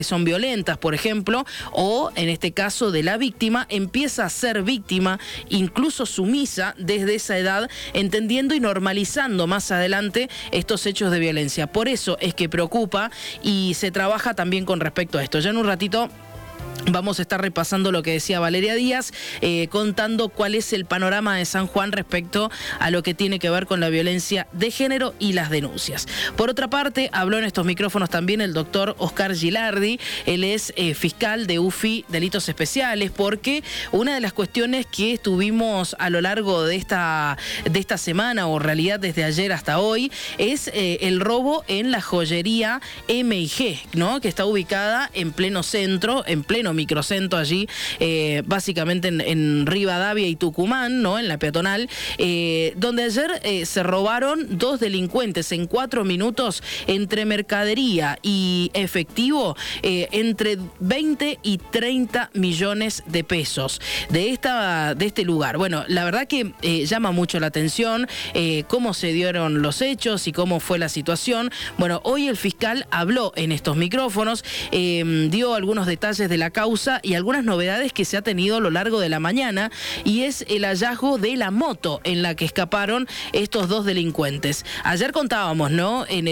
son violentas, por ejemplo, o en este caso de la víctima, empieza a ser víctima, incluso sumisa desde esa edad, entendiendo y normalizando más adelante estos hechos de violencia. Por eso es que preocupa y se trabaja también con respecto a esto. Ya en un ratito vamos a estar repasando lo que decía Valeria Díaz, contando cuál es el panorama de San Juan respecto a lo que tiene que ver con la violencia de género y las denuncias. Por otra parte, habló en estos micrófonos también el doctor Oscar Gilardi. Él es fiscal de UFI Delitos Especiales, porque una de las cuestiones que estuvimos a lo largo de esta semana, o en realidad desde ayer hasta hoy, es el robo en la joyería M&G, ¿no? Que está ubicada en pleno centro, en pleno microcentro allí, básicamente en Rivadavia y Tucumán, ¿no? En la peatonal, donde ayer se robaron 2 delincuentes en 4 minutos entre mercadería y efectivo, entre 20 y 30 millones de pesos de este lugar. Bueno, la verdad que llama mucho la atención cómo se dieron los hechos y cómo fue la situación. Bueno, hoy el fiscal habló en estos micrófonos, dio algunos detalles de la causa y algunas novedades que se ha tenido a lo largo de la mañana, y es el hallazgo de la moto en la que escaparon estos 2 delincuentes. Ayer contábamos, ¿no? En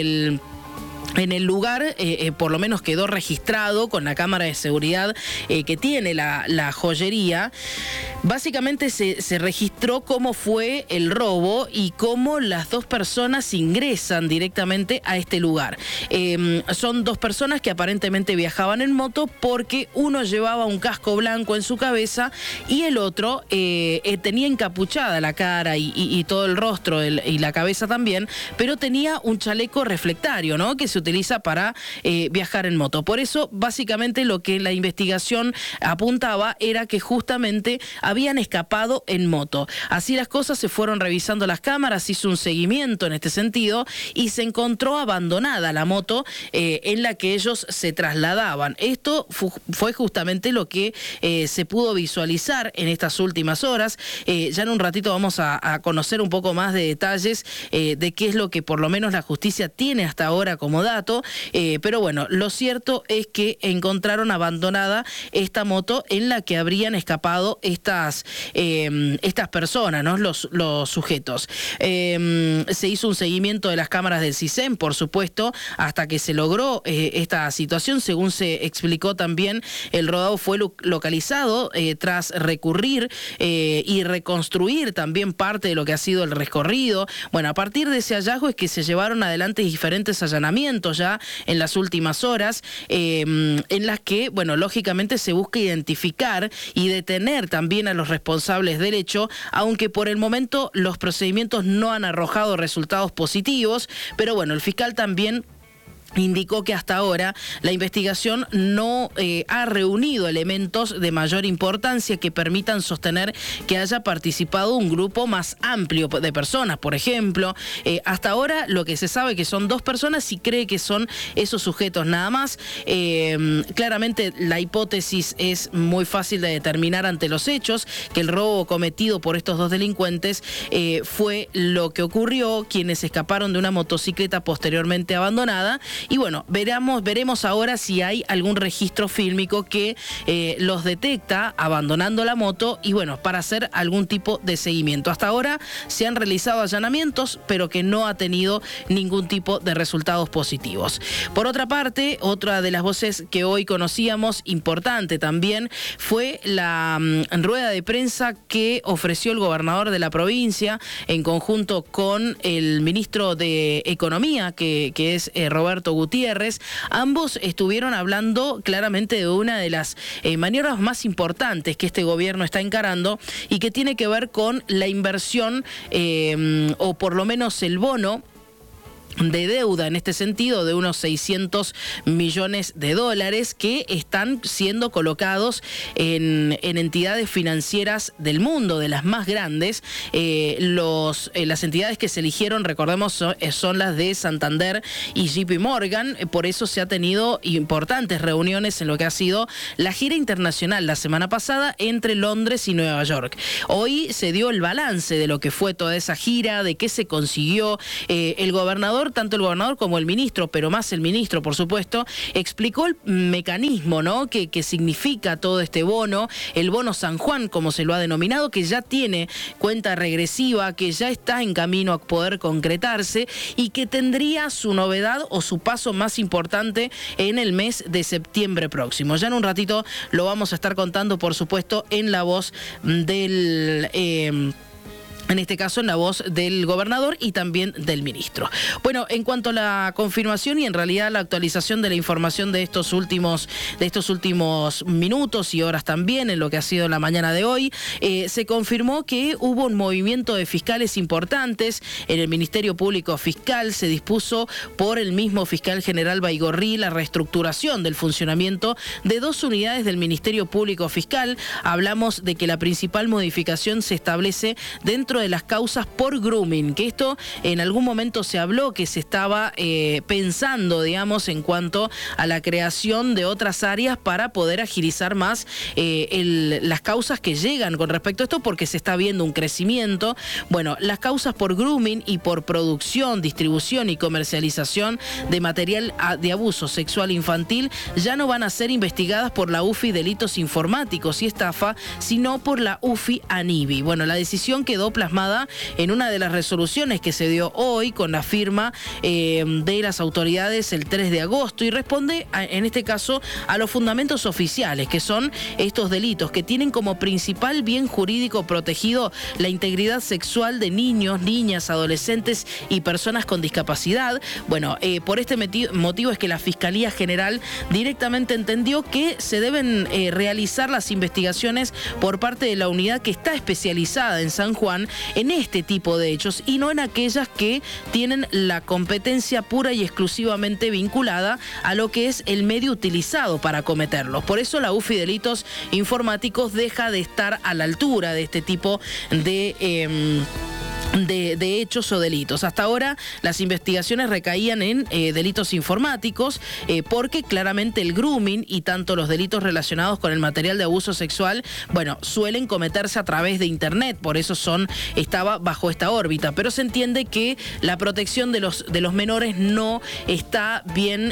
el lugar, por lo menos quedó registrado con la cámara de seguridad que tiene la joyería. Básicamente se registró cómo fue el robo y cómo las 2 personas ingresan directamente a este lugar. Son 2 personas que aparentemente viajaban en moto, porque uno llevaba un casco blanco en su cabeza y el otro tenía encapuchada la cara y todo el rostro y la cabeza también, pero tenía un chaleco reflectario, ¿no? Que se utiliza para viajar en moto. Por eso, básicamente, lo que la investigación apuntaba era que justamente habían escapado en moto. Así las cosas, se fueron revisando las cámaras, hizo un seguimiento en este sentido y se encontró abandonada la moto en la que ellos se trasladaban. Esto fue justamente lo que se pudo visualizar en estas últimas horas. Ya en un ratito vamos a conocer un poco más de detalles de qué es lo que por lo menos la justicia tiene hasta ahora como dato, pero bueno, lo cierto es que encontraron abandonada esta moto en la que habrían escapado estas personas, ¿no? Los sujetos. Se hizo un seguimiento de las cámaras del CISEN, por supuesto, hasta que se logró esta situación. Según se explicó también, el rodado fue localizado tras recurrir y reconstruir también parte de lo que ha sido el recorrido. Bueno, a partir de ese hallazgo es que se llevaron adelante diferentes allanamientos ya en las últimas horas, en las que, bueno, lógicamente se busca identificar y detener también a los responsables del hecho, aunque por el momento los procedimientos no han arrojado resultados positivos, pero bueno, el fiscal también indicó que hasta ahora la investigación no ha reunido elementos de mayor importancia que permitan sostener que haya participado un grupo más amplio de personas. Por ejemplo, hasta ahora lo que se sabe que son 2 personas y cree que son esos sujetos nada más. Claramente la hipótesis es muy fácil de determinar ante los hechos, que el robo cometido por estos 2 delincuentes fue lo que ocurrió, quienes escaparon de una motocicleta posteriormente abandonada. Y bueno, veremos ahora si hay algún registro fílmico que los detecta abandonando la moto, y bueno, para hacer algún tipo de seguimiento. Hasta ahora se han realizado allanamientos, pero que no ha tenido ningún tipo de resultados positivos. Por otra parte, otra de las voces que hoy conocíamos, importante también, fue la rueda de prensa que ofreció el gobernador de la provincia en conjunto con el ministro de Economía, que es Roberto Gutiérrez. Ambos estuvieron hablando claramente de una de las maniobras más importantes que este gobierno está encarando y que tiene que ver con la inversión o por lo menos el bono de deuda en este sentido de unos 600 millones de dólares que están siendo colocados en entidades financieras del mundo, de las más grandes. Las entidades que se eligieron, recordemos, son las de Santander y JP Morgan. Por eso se ha tenido importantes reuniones en lo que ha sido la gira internacional la semana pasada entre Londres y Nueva York. Hoy se dio el balance de lo que fue toda esa gira, de qué se consiguió. El gobernador gobernador, tanto el gobernador como el ministro, pero más el ministro, por supuesto, explicó el mecanismo, ¿no?, que significa todo este bono, el bono San Juan, como se lo ha denominado, que ya tiene cuenta regresiva, que ya está en camino a poder concretarse y que tendría su novedad o su paso más importante en el mes de septiembre próximo. Ya en un ratito lo vamos a estar contando, por supuesto, en la voz del... en este caso en la voz del gobernador y también del ministro. Bueno, en cuanto a la confirmación y en realidad la actualización de la información de estos últimos minutos y horas también, en lo que ha sido la mañana de hoy, se confirmó que hubo un movimiento de fiscales importantes en el Ministerio Público Fiscal. Se dispuso por el mismo fiscal general Baigorri la reestructuración del funcionamiento de 2 unidades del Ministerio Público Fiscal. Hablamos de que la principal modificación se establece dentro de las causas por grooming, que esto en algún momento se habló que se estaba pensando, digamos, en cuanto a la creación de otras áreas para poder agilizar más las causas que llegan con respecto a esto, porque se está viendo un crecimiento. Bueno, las causas por grooming y por producción, distribución y comercialización de material de abuso sexual infantil ya no van a ser investigadas por la UFI Delitos Informáticos y Estafa, sino por la UFI ANIVI. Bueno, la decisión quedó plasmada en una de las resoluciones que se dio hoy con la firma de las autoridades el 3 de agosto y responde en este caso a los fundamentos oficiales, que son estos delitos que tienen como principal bien jurídico protegido la integridad sexual de niños, niñas, adolescentes y personas con discapacidad. Bueno, por este motivo es que la Fiscalía General directamente entendió que se deben realizar las investigaciones por parte de la unidad que está especializada en San Juan en este tipo de hechos y no en aquellas que tienen la competencia pura y exclusivamente vinculada a lo que es el medio utilizado para cometerlos. Por eso la UFI Delitos Informáticos deja de estar a la altura de este tipo de hechos o delitos. Hasta ahora las investigaciones recaían en delitos informáticos porque claramente el grooming y tanto los delitos relacionados con el material de abuso sexual, bueno, suelen cometerse a través de internet, por eso estaba bajo esta órbita, pero se entiende que la protección de los menores no está bien,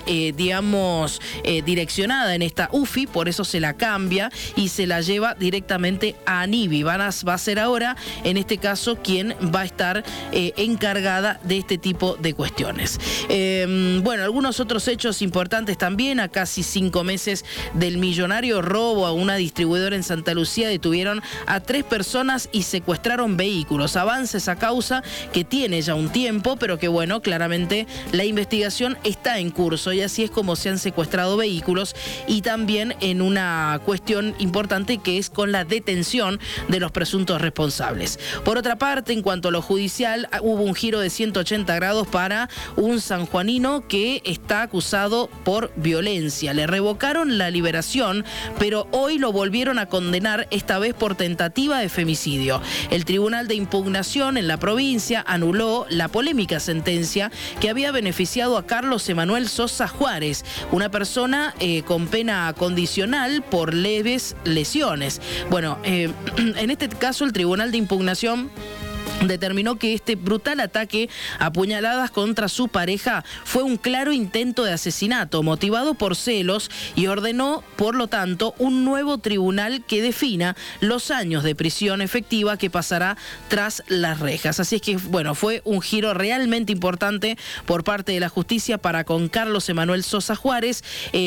direccionada en esta UFI, por eso se la cambia y se la lleva directamente a ANIVI. Va a ser ahora, en este caso, quien va a estar encargada de este tipo de cuestiones. Bueno, algunos otros hechos importantes también. A casi 5 meses del millonario robo a una distribuidora en Santa Lucía, detuvieron a 3 personas y secuestraron vehículos. Avanza esa causa que tiene ya un tiempo, pero que bueno, claramente la investigación está en curso y así es como se han secuestrado vehículos y también en una cuestión importante que es con la detención de los presuntos responsables. Por otra parte, en cuanto a lo judicial, hubo un giro de 180 grados para un sanjuanino que está acusado por violencia. Le revocaron la liberación, pero hoy lo volvieron a condenar, esta vez por tentativa de femicidio. El Tribunal de Impugnación en la provincia anuló la polémica sentencia que había beneficiado a Carlos Emanuel Sosa Juárez, una persona con pena condicional por leves lesiones. Bueno, en este caso el Tribunal de Impugnación determinó que este brutal ataque a puñaladas contra su pareja fue un claro intento de asesinato motivado por celos y ordenó, por lo tanto, un nuevo tribunal que defina los años de prisión efectiva que pasará tras las rejas. Así es que, bueno, fue un giro realmente importante por parte de la justicia para con Carlos Emanuel Sosa Juárez,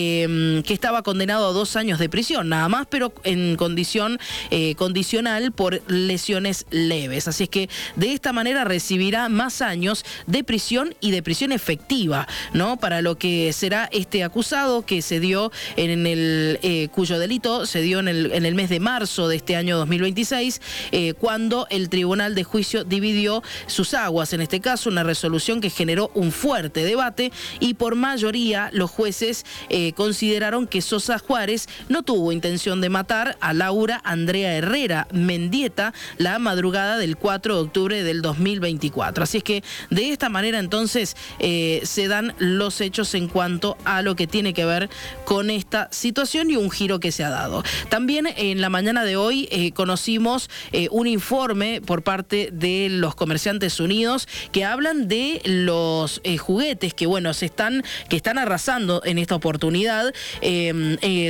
que estaba condenado a 2 años de prisión, nada más, pero en condición condicional por lesiones leves. Así es que de esta manera recibirá más años de prisión y de prisión efectiva, ¿no? Para lo que será este acusado que se dio en el cuyo delito se dio en el mes de marzo de este año 2026, cuando el Tribunal de Juicio dividió sus aguas. En este caso, una resolución que generó un fuerte debate y por mayoría los jueces consideraron que Sosa Juárez no tuvo intención de matar a Laura Andrea Herrera Mendieta la madrugada del 4 de octubre del 2024. Así es que de esta manera entonces se dan los hechos en cuanto a lo que tiene que ver con esta situación y un giro que se ha dado. También en la mañana de hoy conocimos un informe por parte de los Comerciantes Unidos que hablan de los juguetes que, bueno, que están arrasando en esta oportunidad.